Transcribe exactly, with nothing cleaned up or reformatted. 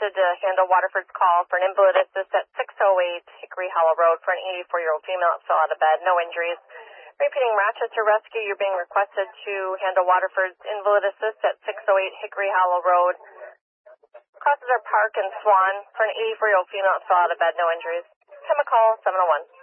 requested to handle Waterford's call for an invalid assist at six oh eight Hickory Hollow Road for an eighty-four-year-old female that fell out of bed, no injuries. Repeating, Rochester Rescue, you're being requested to handle Waterford's invalid assist at six oh eight Hickory Hollow Road. Crosses are Park and Swan for an eighty-four-year-old female that fell out of bed, no injuries. Chemical seven oh one.